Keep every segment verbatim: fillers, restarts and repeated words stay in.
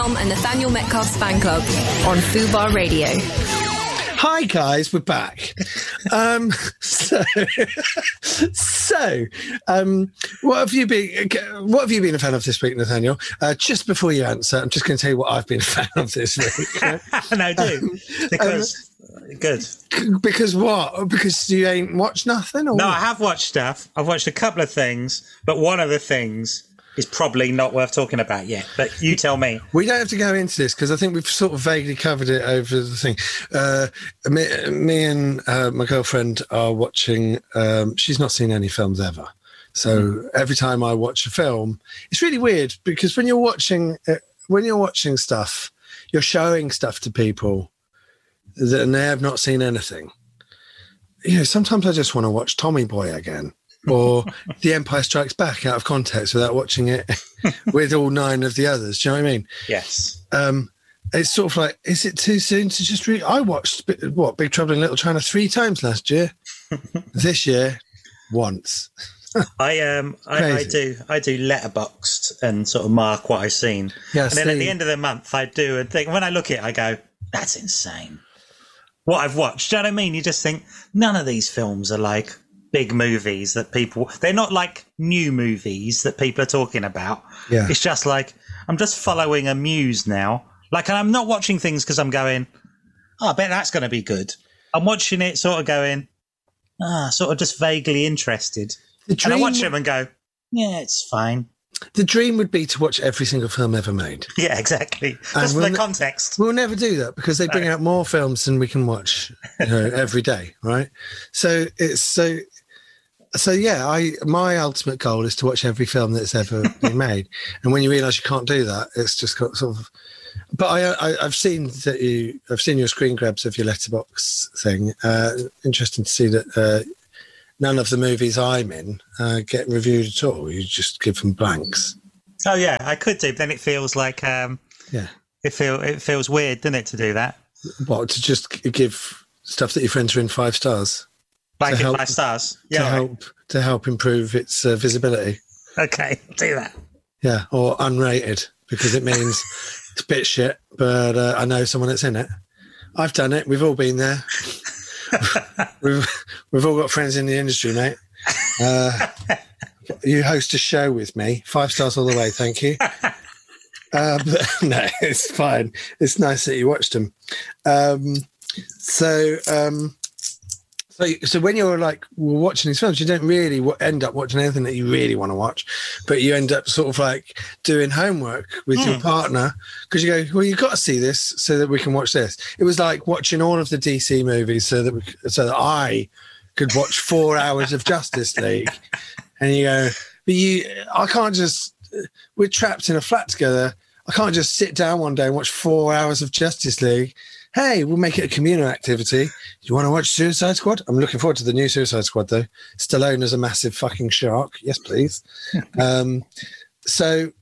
Tom and Nathaniel Metcalf's fan club on Fubar Radio. Hi guys, we're back. um, so, so um, what have you been? What have you been a fan of this week, Nathaniel? Uh, just before you answer, I'm just going to tell you what I've been a fan of this week. Right? No, do um, because um, good. Because what? Because you ain't watched nothing? Or no, what? I have watched stuff. I've watched a couple of things, but one of the things is probably not worth talking about yet. But you tell me. We don't have to go into this because I think we've sort of vaguely covered it over the thing. Uh, me, me and uh, my girlfriend are watching. Um, she's not seen any films ever, so mm. every time I watch a film, it's really weird because when you're watching uh, when you're watching stuff, you're showing stuff to people that and they have not seen anything. You know, sometimes I just want to watch Tommy Boy again. Or The Empire Strikes Back out of context without watching it with all nine of the others. Do you know what I mean? Yes. Um, it's sort of like, is it too soon to just read? I watched, what, Big Trouble in Little China three times last year. This year, once. I um I, I do I do Letterboxd and sort of mark what I've seen. Yes, and then at the end of the month, I do and think, when I look at it, I go, that's insane. What I've watched. Do you know what I mean? You just think, none of these films are like big movies that people, they're not like new movies that people are talking about. Yeah. It's just like, I'm just following a muse now. Like, and I'm not watching things because I'm going, oh, I bet that's going to be good. I'm watching it sort of going, ah, sort of just vaguely interested. The dream, and I watch them and go, yeah, it's fine. The dream would be to watch every single film ever made. Yeah, exactly. Just for we'll the context. We'll never do that because they bring no. out more films than we can watch, you know, every day, right? So it's so... So yeah, I my ultimate goal is to watch every film that's ever been made, and when you realise you can't do that, it's just got sort of. But I, I I've seen that you I've seen your screen grabs of your letterbox thing. Uh, interesting to see that uh, none of the movies I'm in uh, get reviewed at all. You just give them blanks. Oh yeah, I could do, but then it feels like um, yeah, it feel it feels weird, doesn't it, to do that? What, to just give stuff that your friends are in five stars? Like help, five stars, yeah, to right. help to help improve its uh, visibility. Okay, do that. Yeah, or unrated because it means it's a bit shit, but uh, I know someone that's in it. I've done it. We've all been there. we've we've all got friends in the industry, mate. Uh, you host a show with me, five stars all the way. Thank you. Uh, but no, it's fine. It's nice that you watched them. Um, so. Um, So, so when you're like watching these films, you don't really end up watching anything that you really want to watch, but you end up sort of like doing homework with mm. your partner because you go, well, you've got to see this so that we can watch this. It was like watching all of the D C movies so that we, so that I could watch four hours of Justice League, and you go, but you, I can't just. We're trapped in a flat together. I can't just sit down one day and watch four hours of Justice League. Hey, we'll make it a communal activity. You want to watch Suicide Squad? I'm looking forward to the new Suicide Squad, though. Stallone is a massive fucking shark. Yes, please. um, so,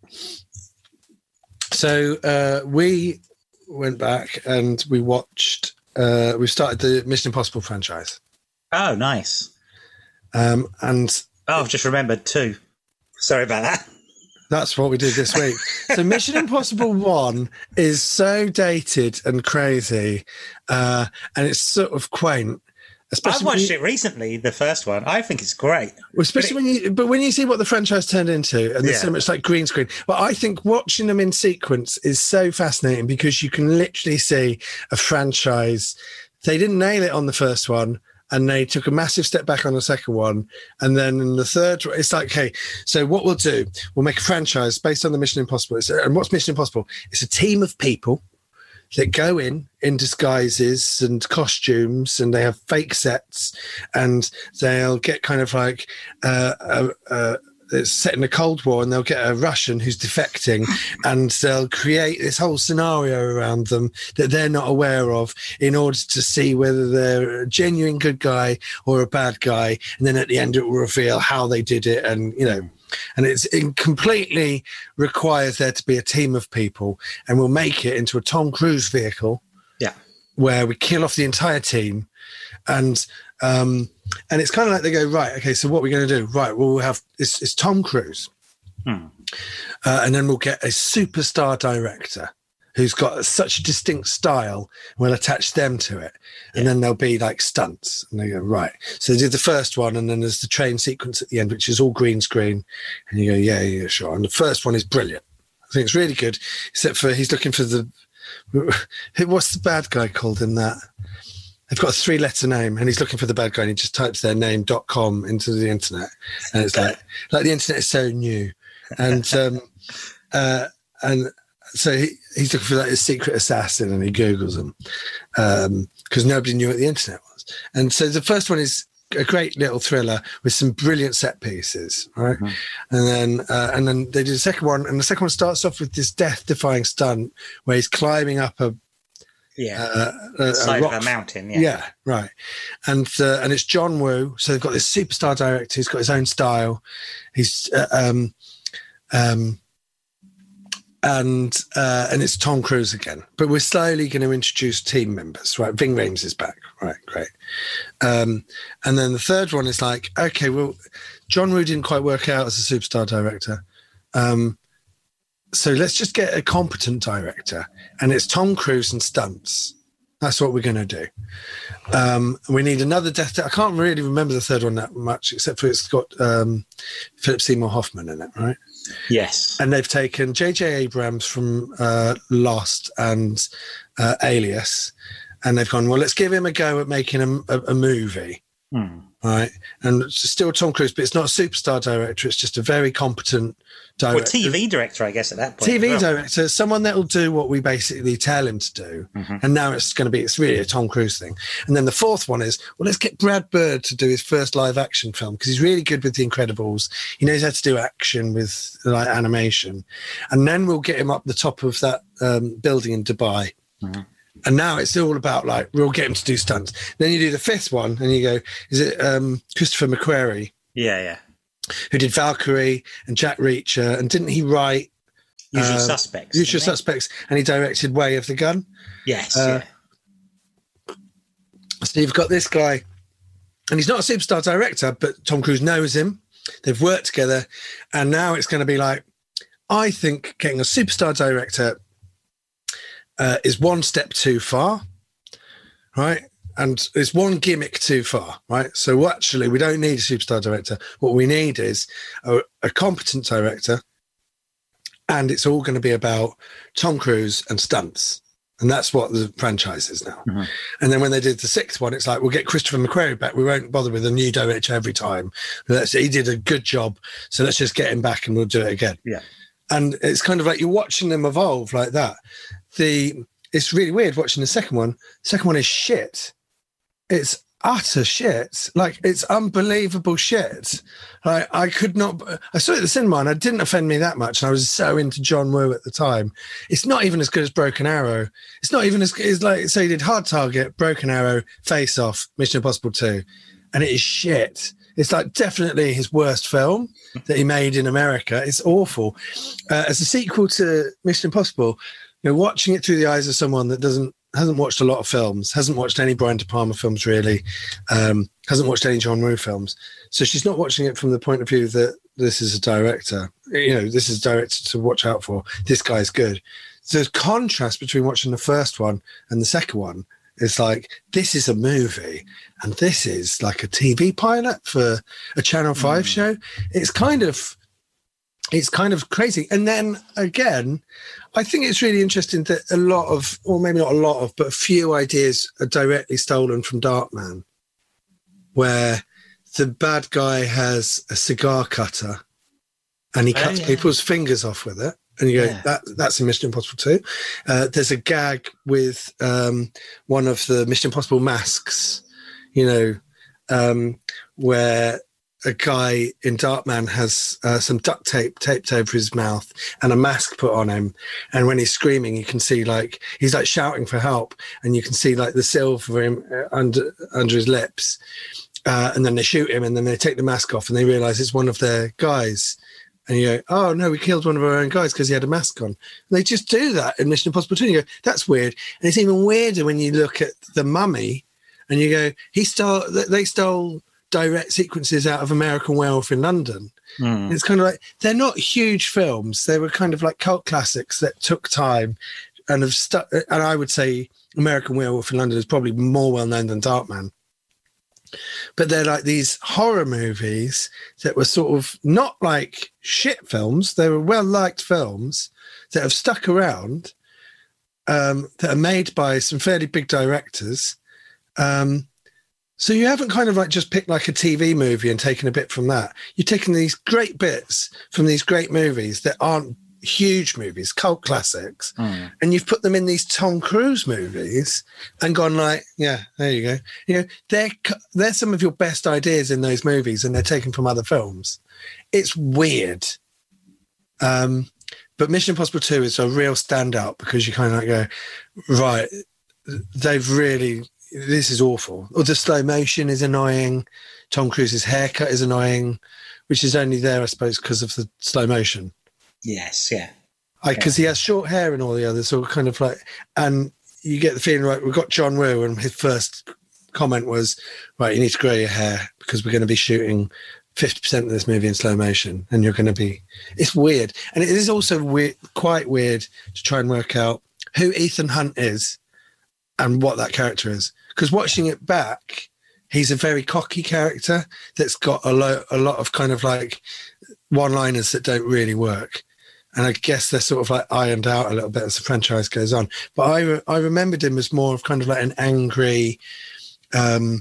so uh, we went back and we watched. Uh, we started the Mission Impossible franchise. Oh, nice. Um, and oh, I've just remembered too. Sorry about that. That's what we did this week. So Mission Impossible one is so dated and crazy, uh, and it's sort of quaint. Especially I watched you, it recently, the first one. I think it's great. Especially when you, but when you see what the franchise turned into, and there's yeah. so much like green screen. But I think watching them in sequence is so fascinating because you can literally see a franchise. They didn't nail it on the first one. And they took a massive step back on the second one. And then in the third, it's like, okay, so what we'll do, we'll make a franchise based on the Mission Impossible. And what's Mission Impossible? It's a team of people that go in in disguises and costumes, and they have fake sets, and they'll get kind of like uh, uh, uh, it's set in the Cold War, and they'll get a Russian who's defecting, and they'll create this whole scenario around them that they're not aware of in order to see whether they're a genuine good guy or a bad guy. And then at the end, it will reveal how they did it. And, you know, and it's, it completely requires there to be a team of people, and we'll make it into a Tom Cruise vehicle. Yeah. Where we kill off the entire team. And, um, And it's kind of like they go, right, okay, so what are we going to do? Right, well, we'll have, it's, it's Tom Cruise. Hmm. Uh, and then we'll get a superstar director. who's got such a distinct style. We'll attach them to it. And yeah. then there'll be like stunts. And they go, right. So they did the first one, and then there's the train sequence at the end, which is all green screen. And you go, yeah, yeah, sure. And the first one is brilliant. I think it's really good, except for he's looking for the, what's the bad guy called in that? They've got a three-letter name, and he's looking for the bad guy, and he just types their name dot com into the internet, and it's like, like the internet is so new, and um, uh, and so he, he's looking for like a secret assassin, and he Googles them because um, nobody knew what the internet was, and so the first one is a great little thriller with some brilliant set pieces, right? Mm-hmm. And then uh, and then they do the second one, and the second one starts off with this death-defying stunt where he's climbing up a yeah uh, a, side a of a mountain. Yeah, yeah, right. And uh, and it's John Woo, so they've got this superstar director. He's got his own style. He's uh, um um. And uh, and it's Tom Cruise again, but we're slowly going to introduce team members, right? Ving Rhames is back, right? Great. Um, and then the third one is like, okay, well, John Woo didn't quite work out as a superstar director, um, so let's just get a competent director, and it's Tom Cruise and stunts. That's what we're going to do. Um, we need another death. I can't really remember the third one that much, except for it's got um, Philip Seymour Hoffman in it, right? Yes. And they've taken J J Abrams from uh, Lost and uh, Alias, and they've gone, well, let's give him a go at making a, a, a movie, hmm. right? And it's still Tom Cruise, but it's not a superstar director. It's just a very competent director. Well, T V director, I guess, at that point. T V well. director, someone that will do what we basically tell him to do. Mm-hmm. And now it's going to be, it's really a Tom Cruise thing. And then the fourth one is, well, let's get Brad Bird to do his first live action film, because he's really good with The Incredibles. He knows how to do action with like animation. And then we'll get him up the top of that um, building in Dubai. Mm-hmm. And now it's all about like, we'll get him to do stunts. Then you do the fifth one and you go, is it um, Christopher McQuarrie? Yeah, yeah. Who did Valkyrie and Jack Reacher, and didn't he write Usual uh, Suspects? Usual Suspects, and he directed Way of the Gun. Yes. Uh, yeah. So you've got this guy, and he's not a superstar director, but Tom Cruise knows him. They've worked together, and now it's going to be like, I think getting a superstar director uh, is one step too far, right? And it's one gimmick too far, right? So actually, we don't need a superstar director. What we need is a, a competent director, and it's all going to be about Tom Cruise and stunts. And that's what the franchise is now. Mm-hmm. And then when they did the sixth one, it's like, we'll get Christopher McQuarrie back. We won't bother with a new director every time. Let's, he did a good job, so let's just get him back and we'll do it again. Yeah. And it's kind of like you're watching them evolve like that. The It's really weird watching the second one. The second one is shit. It's utter shit. Like, it's unbelievable shit. Like, I could not, I saw it at the cinema and it didn't offend me that much. And I was so into John Woo at the time. It's not even as good as Broken Arrow. It's not even as good as, like, so he did Hard Target, Broken Arrow, Face Off, Mission Impossible two. And it is shit. It's like definitely his worst film that he made in America. It's awful. Uh, as a sequel to Mission Impossible, you know, watching it through the eyes of someone that doesn't, hasn't watched a lot of films, hasn't watched any Brian De Palma films really, um, hasn't watched any John Woo films. So she's not watching it from the point of view that this is a director, you know, this is a director to watch out for. This guy's good. So the contrast between watching the first one and the second one is like, this is a movie and this is like a T V pilot for a Channel five mm. show. It's kind of, it's kind of crazy. And then again, I think it's really interesting that a lot of, or maybe not a lot of, but a few ideas are directly stolen from Darkman, where the bad guy has a cigar cutter and he oh, cuts yeah. people's fingers off with it. And you go, yeah. that that's in Mission Impossible two. Uh, there's a gag with um, one of the Mission Impossible masks, you know, um, where a guy in Darkman has uh, some duct tape taped over his mouth and a mask put on him. And when he's screaming, you can see like, he's like shouting for help and you can see like the silver him, uh, under, under his lips. Uh, and then they shoot him and then they take the mask off and they realize it's one of their guys. And you go, oh no, we killed one of our own guys because he had a mask on. And they just do that in Mission Impossible two. And you go, that's weird. And it's even weirder when you look at The Mummy and you go, he stole, they stole direct sequences out of American Werewolf in London. Mm. It's kind of like, they're not huge films. They were kind of like cult classics that took time and have stuck. And I would say American Werewolf in London is probably more well known than Darkman. But they're like these horror movies that were sort of not like shit films. They were well-liked films that have stuck around, um, that are made by some fairly big directors. Um, so you haven't kind of like just picked like a T V movie and taken a bit from that. You're taking these great bits from these great movies that aren't huge movies, cult classics, mm. and you've put them in these Tom Cruise movies and gone like, yeah, there you go. You know, they're they're some of your best ideas in those movies, and they're taken from other films. It's weird, um, but Mission Impossible two is a real standout because you kind of like go, right, they've really, this is awful. Or the slow motion is annoying. Tom Cruise's haircut is annoying, which is only there, I suppose, because of the slow motion. Yes, yeah. Because yeah. he has short hair and all the others, so kind of like, and you get the feeling, right, we've got John Woo, and his first comment was, right, you need to grow your hair because we're going to be shooting fifty percent of this movie in slow motion, and you're going to be, it's weird. And it is also weird, quite weird to try and work out who Ethan Hunt is and what that character is. Because watching it back, he's a very cocky character that's got a, lo- a lot of kind of like one-liners that don't really work. And I guess they're sort of like ironed out a little bit as the franchise goes on. But I re- I remembered him as more of kind of like an angry, um,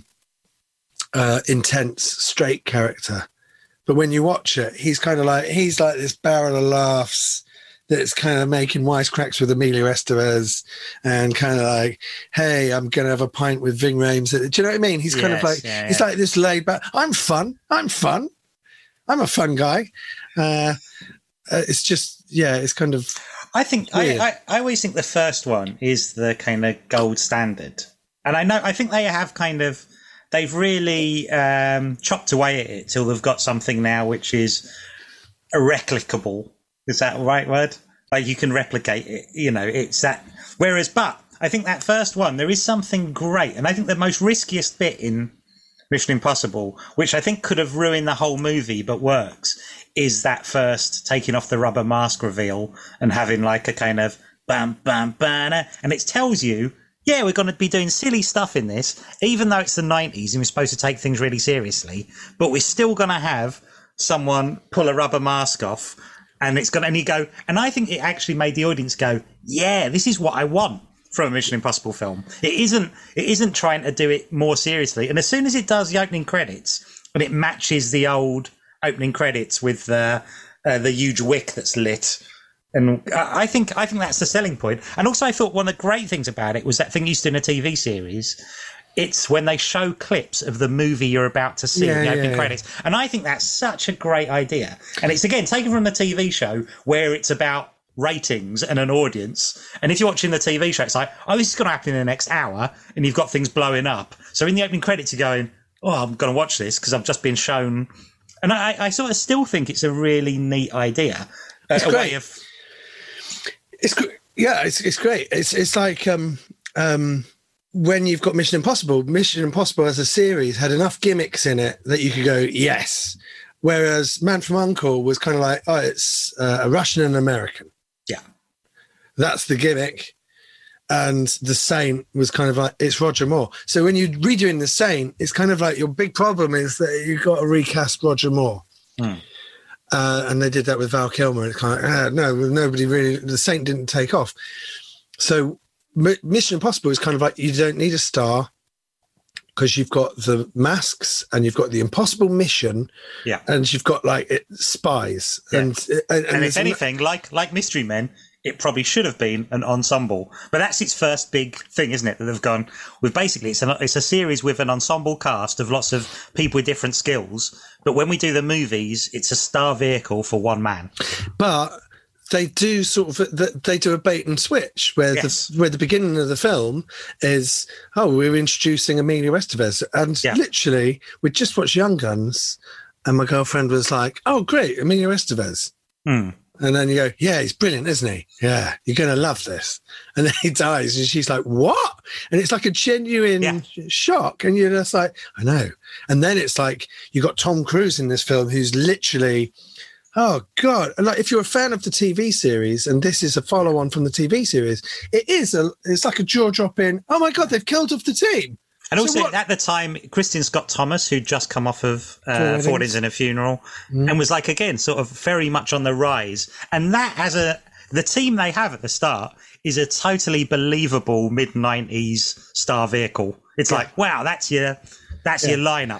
uh, intense, straight character. But when you watch it, he's kind of like, he's like this barrel of laughs that's kind of making wisecracks with Emilio Estevez and kind of like, hey, I'm going to have a pint with Ving Rhames. Do you know what I mean? He's kind yes, of like, yeah, he's yeah. like this laid back, I'm fun, I'm fun. I'm a fun guy. Uh, uh, it's just, yeah, it's kind of I think I, I, I always think the first one is the kind of gold standard. And I know, I think they have kind of, they've really um, chopped away at it till they've got something now which is replicable. Is that the right word? Like you can replicate it, you know, it's that. Whereas, but I think that first one, there is something great. And I think the most riskiest bit in Mission Impossible, which I think could have ruined the whole movie, but works, is that first taking off the rubber mask reveal and having like a kind of bam, bam, bam. And it tells you, yeah, we're going to be doing silly stuff in this, even though it's the nineties and we're supposed to take things really seriously, but we're still going to have someone pull a rubber mask off and it's going to, and you go, and I think it actually made the audience go, yeah, this is what I want from a Mission Impossible film. It isn't, it isn't trying to do it more seriously. And as soon as it does the opening credits and it matches the old opening credits with the, uh, the huge wick that's lit, and I think I think that's the selling point. And also I thought one of the great things about it was that thing used in a T V series. It's when they show clips of the movie you're about to see yeah, in the opening yeah, credits. yeah. And I think that's such a great idea. And it's, again, taken from the T V show where it's about ratings and an audience. And if you're watching the T V show, it's like, oh, this is going to happen in the next hour. And you've got things blowing up. So in the opening credits, you're going, oh, I'm going to watch this because I've just been shown. And I, I sort of still think it's a really neat idea. It's a great. Way of, It's yeah, it's it's great. It's it's like um, um, when you've got Mission Impossible. Mission Impossible as a series had enough gimmicks in it that you could go yes. Whereas Man from U N C L E was kind of like, oh, it's uh, a Russian and an American. Yeah, that's the gimmick. And The Saint was kind of like, it's Roger Moore. So when you're redoing The Saint, it's kind of like your big problem is that you've got to recast Roger Moore. Hmm. Uh, and they did that with Val Kilmer. It's kind of like, ah, no, nobody really, The Saint didn't take off. So M- Mission Impossible is kind of like, you don't need a star because you've got the masks and you've got the impossible mission, yeah, and you've got like it, spies. Yeah. And, and, and, and if anything, like like Mystery Men, it probably should have been an ensemble. But that's its first big thing, isn't it? That they've gone with basically it's a, it's a series with an ensemble cast of lots of people with different skills. But when we do the movies, it's a star vehicle for one man. But they do sort of, they do a bait and switch where yes. the where the beginning of the film is, oh, we're introducing Emilio Estevez. And yeah. literally, we just watched Young Guns and my girlfriend was like, oh, great, Emilio Estevez. Hmm. And then you go, yeah, he's brilliant, isn't he? Yeah, you're going to love this. And then he dies and she's like, what? And it's like a genuine yeah. shock. And you're just like, I know. And then it's like, you got Tom Cruise in this film who's literally, Oh God! Like if you're a fan of the T V series, and this is a follow-on from the T V series, it is a. It's like a jaw-dropping. Oh my God! They've killed off the team. And also, So what- at the time, Christian Scott Thomas, who'd just come off of uh, Four Weddings. Four Weddings and a Funeral, Mm. and was like, again, sort of very much on the rise. And that, as a the team they have at the start, is a totally believable mid nineties star vehicle. It's Yeah. like, wow, that's your that's Yeah. your lineup.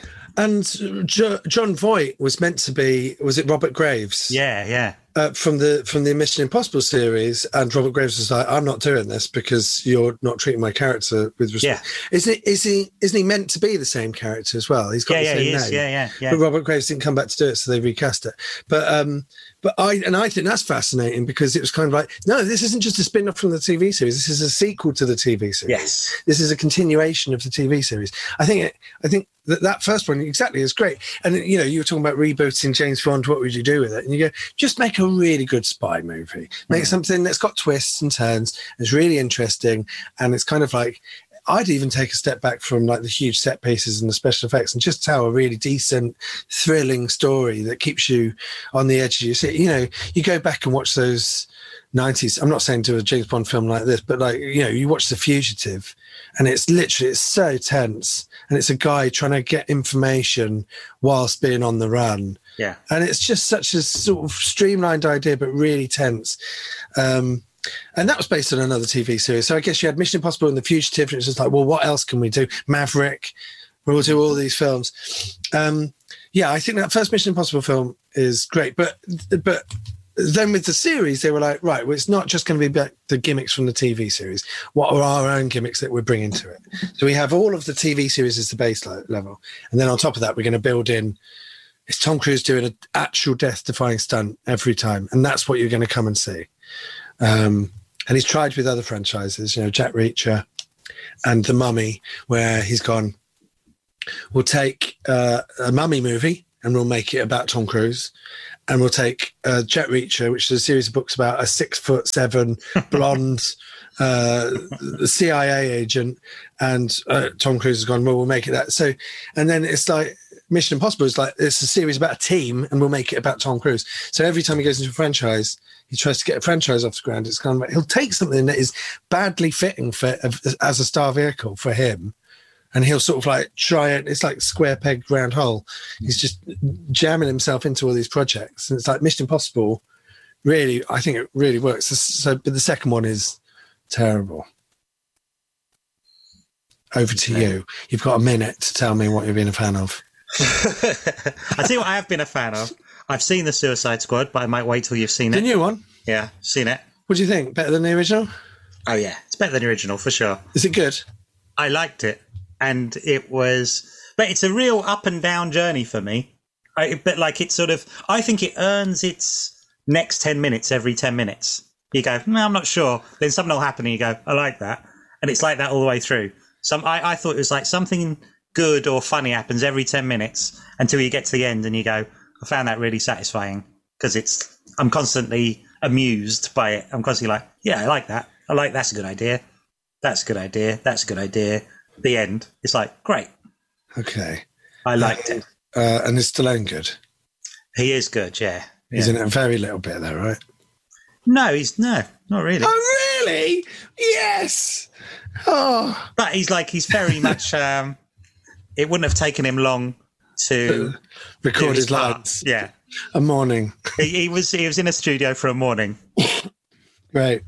And jo- John Voight was meant to be. Was it Robert Graves? Yeah, yeah. Uh, from the from the Mission Impossible series, and Robert Graves was like, "I'm not doing this because you're not treating my character with respect." Yeah. Isn't he? Is he? Isn't he meant to be the same character as well? He's got Yeah, the yeah, same he name. is. Yeah, yeah, yeah. But Robert Graves didn't come back to do it, so they recast it. But um, but I and I think that's fascinating because it was kind of like, no, this isn't just a spin-off from the T V series. This is a sequel to the T V series. Yes. This is a continuation of the T V series. I think it, I think that that first one exactly is great. And you know, you were talking about rebooting James Bond. What would you do with it? And you go, just make a really good spy movie. Make Mm. something that's got twists and turns. It's really interesting, and it's kind of like. I'd even take a step back from like the huge set pieces and the special effects and just tell a really decent, thrilling story that keeps you on the edge of your seat. You know, you go back and watch those nineties. I'm not saying do a James Bond film like this, but like, you know, you watch The Fugitive and it's literally, it's so tense. And it's a guy trying to get information whilst being on the run. Yeah. And it's just such a sort of streamlined idea, but really tense. Um, And that was based on another T V series. So I guess you had Mission Impossible and The Fugitive, and it's just like, well, what else can we do? Maverick, we'll do all these films. Um, yeah, I think that first Mission Impossible film is great. But but then with the series, they were like, right, well, it's not just going to be back the gimmicks from the T V series. What are our own gimmicks that we're bringing to it? So we have all of the T V series as the base le- level. And then on top of that, we're going to build in, it's Tom Cruise doing an actual death-defying stunt every time. And that's what you're going to come and see. Um, and he's tried with other franchises, you know, Jack Reacher and The Mummy, where he's gone, we'll take uh, a Mummy movie and we'll make it about Tom Cruise. And we'll take uh, Jack Reacher, which is a series of books about a six foot seven blonde uh, C I A agent. And uh, Tom Cruise has gone, well, we'll make it that. So, and then it's like Mission Impossible is like, it's a series about a team and we'll make it about Tom Cruise. So every time he goes into a franchise, he tries to get a franchise off the ground. It's kind of like, he'll take something that is badly fitting for as a star vehicle for him. And he'll sort of like try it. It's like square peg, round hole. He's just jamming himself into all these projects. And it's like Mission Impossible. Really, I think it really works. So, but the second one is terrible. Over to you. You've got a minute to tell me what you've been a fan of. I tell you what I have been a fan of. I've seen The Suicide Squad, but I might wait till you've seen The it. new one? Yeah, seen it. What do you think? Better than the original? Oh, yeah. It's better than the original, for sure. Is it good? I liked it. And it was... But it's a real up and down journey for me. I, but, like, it's sort of... I think it earns its next ten minutes every ten minutes. You go, no, I'm not sure. Then something will happen and you go, I like that. And it's like that all the way through. Some, I, I thought it was like something good or funny happens every ten minutes until you get to the end and you go, I found that really satisfying because it's, I'm constantly amused by it. I'm constantly like, yeah, I like that. I like, that's a good idea. That's a good idea. That's a good idea. The end. It's like, great. Okay. I liked it. Uh, and is Stallone good? He is good, yeah. He's yeah. in it a very little bit though, right? No, he's, no, not really. Oh, really? Yes. Oh. But he's like, he's very much, um, it wouldn't have taken him long to Record his his part. lines. Yeah. A morning. He, he was he was in a studio for a morning. Great.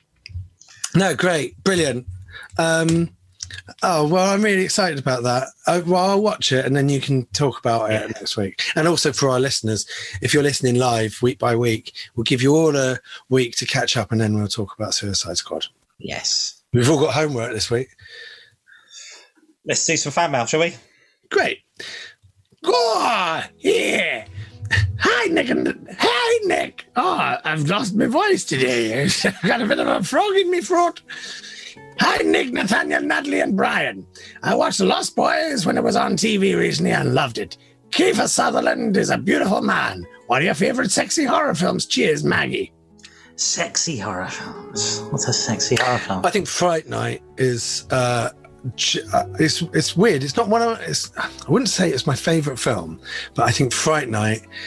No, great. Brilliant. Um, oh, well, I'm really excited about that. I, well, I'll watch it and then you can talk about it Yeah. next week. And also for our listeners, if you're listening live week by week, we'll give you all a week to catch up and then we'll talk about Suicide Squad. Yes. We've all got homework this week. Let's do some fan mail, shall we? Great. Oh, yeah. Hi, Nick. And, hi, Nick. Oh, I've lost my voice today. I've got a bit of a frog in my throat. Hi, Nick, Nathaniel, Natalie, and Brian. I watched The Lost Boys when it was on T V recently and loved it. Kiefer Sutherland is a beautiful man. What are your favorite sexy horror films? Cheers, Maggie. Sexy horror films. What's a sexy horror film? I think Fright Night is... Uh, it's it's weird. It's not one of... It's, I wouldn't say it's my favourite film, but I think Fright Night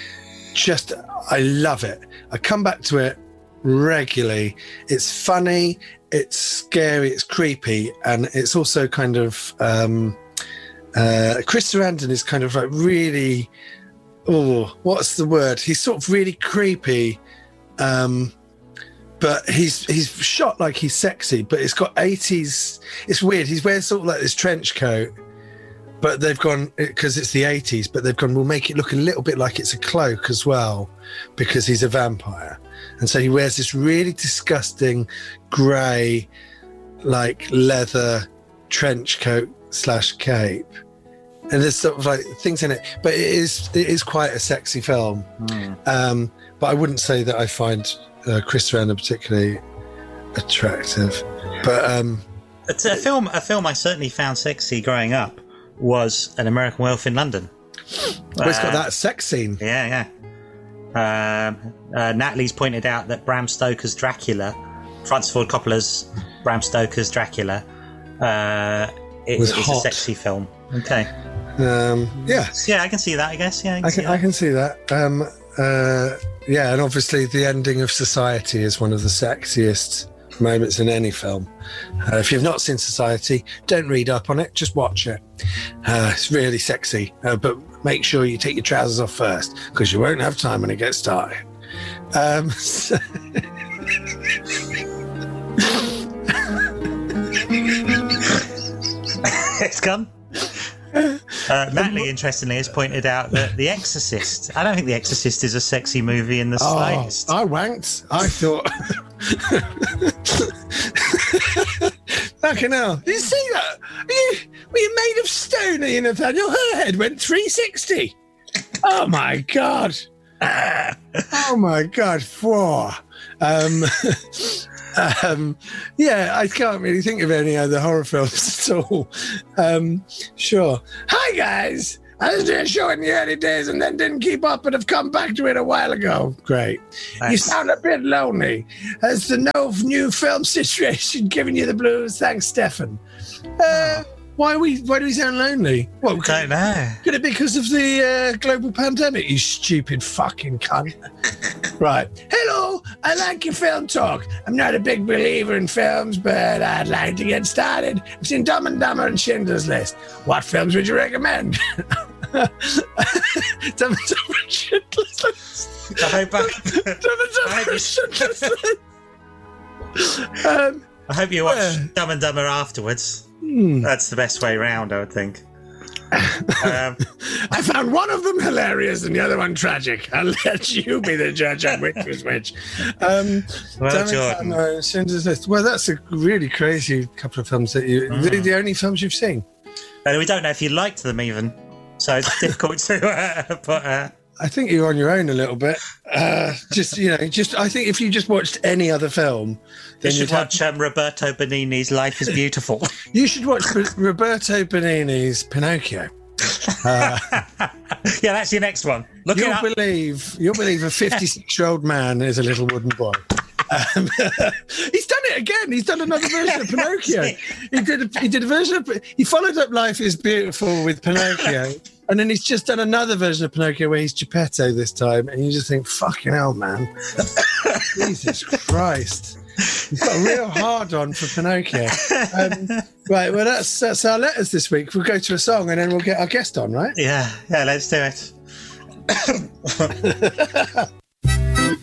just, I love it. I come back to it regularly. It's funny, it's scary, it's creepy, and it's also kind of um, uh, Chris Sarandon is kind of like really, oh, what's the word? He's sort of really creepy, um, but he's he's shot like he's sexy, but it's got eighties. It's weird. He's wearing sort of like this trench coat, but they've gone, because it's the eighties, but they've gone, we'll make it look a little bit like it's a cloak as well, because he's a vampire. And so he wears this really disgusting grey, like leather trench coat slash cape. And there's sort of like things in it, but it is it is quite a sexy film. Mm. Um, but I wouldn't say that I find uh, Chris Sarandon particularly attractive. But um, it's a film. A film I certainly found sexy growing up was An American Werewolf in London. Well, it's got uh, that sex scene. Yeah, yeah. Um, uh, Natalie's pointed out that Bram Stoker's Dracula, Francis Ford Coppola's Bram Stoker's Dracula, uh, it, was it's hot. a sexy film. Okay. Um, yeah. Yeah, I can see that. I guess. Yeah, I can. I see can, that. I can see that. Um, uh, yeah, and obviously the ending of Society is one of the sexiest moments in any film. Uh, if you've not seen Society, don't read up on it, just watch it. Uh, it's really sexy, uh, but make sure you take your trousers off first, because you won't have time when it gets started. Um, so It's gone. Uh, Natalie, interestingly, has pointed out that The Exorcist, I don't think The Exorcist is a sexy movie in the oh, slightest. I wanked. I thought... Fucking hell. Did you see that? Are you, were you made of stone, are you, Nathaniel? Her head went three sixty. Oh, my God. Oh, my God. Four. Um... Um, yeah, I can't really think of any other horror films at all. Um, sure. Hi, guys. I was doing a show in the early days and then didn't keep up, but have come back to it a while ago. Great. Thanks. You sound a bit lonely. Has the no new film situation giving you the blues? Thanks, Stefan. Uh, why are we? Why do we sound lonely? What? I don't know. Could it be because of the uh, global pandemic? You stupid fucking cunt. Right. Hello. I like your film talk. I'm not a big believer in films, but I'd like to get started. I've seen Dumb and Dumber and Schindler's List. What films would you recommend? Dumb and Dumber and Schindler's List. I hope, I, Dumb and Dumber and Schindler's List. Um, I hope you watch yeah. Dumb and Dumber afterwards. Hmm. That's the best way round, I would think. Um, I found one of them hilarious and the other one tragic. I'll let you be the judge on which was which. Um, well, Jordan. Uh, Schindler's List. Well, that's a really crazy couple of films that you. Mm. The, the only films you've seen. And we don't know if you liked them even, so it's difficult to uh, put. Uh, I think you're on your own a little bit. Uh, just you know, just I think if you just watched any other film, then you should you'd watch have... um, Roberto Benigni's Life is Beautiful. You should watch Roberto Benigni's Pinocchio. Uh, yeah, that's your next one. Look you'll it up. believe you'll believe a fifty-six-year-old man is a little wooden boy. Um, he's done it again. He's done another version of Pinocchio. He did. A, he did a version of. He followed up Life is Beautiful with Pinocchio, and then he's just done another version of Pinocchio where he's Geppetto this time, and you just think, "Fucking hell, man! Jesus Christ!" He's got a real hard on for Pinocchio. Um, right. Well, that's that's our letters this week. We'll go to a song, and then we'll get our guest on. Right? Yeah. Yeah. Let's do it.